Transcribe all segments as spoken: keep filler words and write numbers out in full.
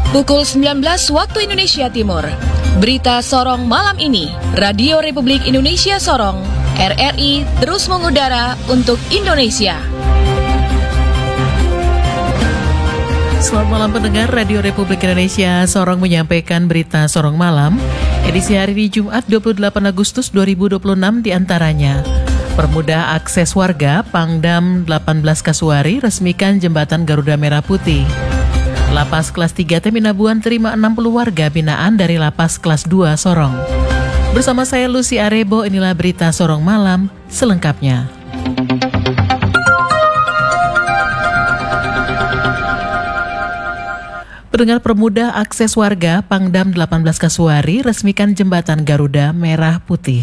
Pukul sembilan belas waktu Indonesia Timur. Berita Sorong malam ini, Radio Republik Indonesia Sorong, R R I terus mengudara untuk Indonesia. Selamat malam pendengar, Radio Republik Indonesia Sorong menyampaikan berita Sorong malam. Edisi hari ini Jumat dua puluh delapan Agustus dua ribu dua puluh enam diantaranya: permudah akses warga, Pangdam delapan belas Kasuari resmikan jembatan Garuda Merah Putih. Lapas kelas tiga Teminabuan terima enam puluh warga binaan dari Lapas kelas dua Sorong. Bersama saya Lucy Arebo, inilah berita Sorong malam selengkapnya. Pendengar, permudah akses warga, Pangdam delapan belas Kasuari resmikan jembatan Garuda Merah Putih.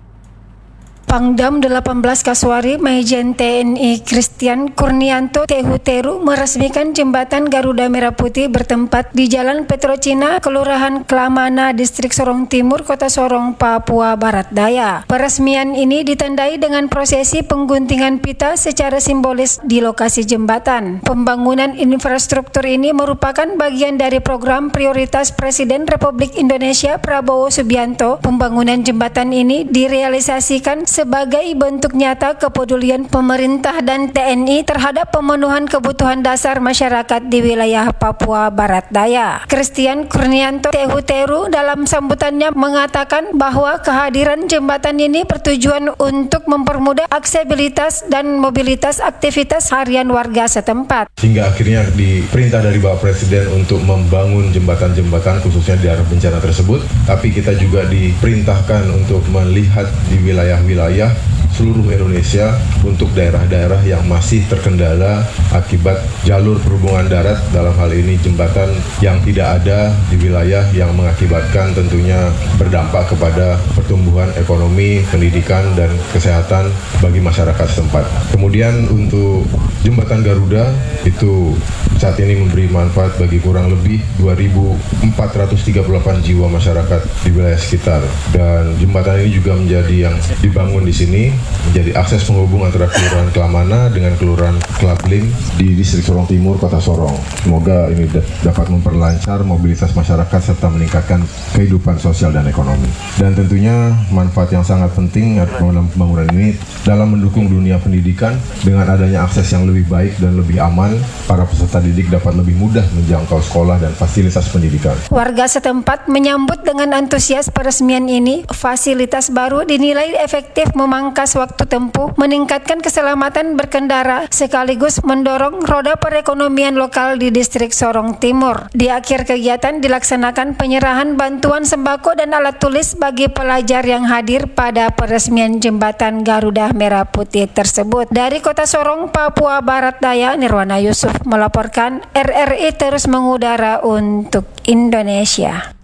Pangdam delapan belas Kasuari Majen T N I Christian Kurnianto Tehuteru meresmikan jembatan Garuda Merah Putih bertempat di Jalan Petrocina, Kelurahan Klamana, Distrik Sorong Timur, Kota Sorong, Papua Barat Daya. Peresmian ini ditandai dengan prosesi pengguntingan pita secara simbolis di lokasi jembatan. Pembangunan infrastruktur ini merupakan bagian dari program prioritas Presiden Republik Indonesia Prabowo Subianto. Pembangunan jembatan ini direalisasikan sebagai bentuk nyata kepedulian pemerintah dan T N I terhadap pemenuhan kebutuhan dasar masyarakat di wilayah Papua Barat Daya. Christian Kurnianto Tehuteru dalam sambutannya mengatakan bahwa kehadiran jembatan ini bertujuan untuk mempermudah aksesibilitas dan mobilitas aktivitas harian warga setempat. Hingga akhirnya diperintah dari Bapak Presiden untuk membangun jembatan-jembatan khususnya di arah bencana tersebut, tapi kita juga diperintahkan untuk melihat di wilayah-wilayah seluruh Indonesia untuk daerah-daerah yang masih terkendala akibat jalur perhubungan darat, dalam hal ini jembatan yang tidak ada di wilayah yang mengakibatkan tentunya berdampak kepada pertumbuhan ekonomi, pendidikan, dan kesehatan bagi masyarakat setempat. Kemudian untuk jembatan Garuda itu saat ini memberi manfaat bagi kurang lebih dua ribu empat ratus tiga puluh delapan jiwa masyarakat di wilayah sekitar, dan jembatan ini juga menjadi yang dibangun di sini menjadi akses penghubung antara Kelurahan Klamana dengan Kelurahan Klabling di Distrik Sorong Timur, Kota Sorong. Semoga ini dapat memperlancar mobilitas masyarakat serta meningkatkan kehidupan sosial dan ekonomi. Dan tentunya manfaat yang sangat penting dalam pembangunan ini dalam mendukung dunia pendidikan. Dengan adanya akses yang lebih baik dan lebih aman, para peserta didik dapat lebih mudah menjangkau sekolah dan fasilitas pendidikan. Warga setempat menyambut dengan antusias peresmian ini. Fasilitas baru dinilai efektif memangkas waktu tempuh, meningkatkan keselamatan berkendara, sekaligus mendorong roda perekonomian lokal di Distrik Sorong Timur. Di akhir kegiatan dilaksanakan penyerahan bantuan sembako dan alat tulis bagi pelajar yang hadir pada peresmian jembatan Garuda Merah Putih tersebut. Dari Kota Sorong, Papua Barat Daya, Nirwana Yusuf melaporkan, R R I terus mengudara untuk Indonesia.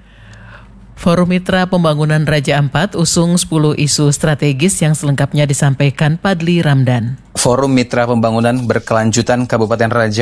Forum Mitra Pembangunan Raja Ampat usung sepuluh isu strategis yang selengkapnya disampaikan Padli Ramdan. Forum Mitra Pembangunan Berkelanjutan Kabupaten Raja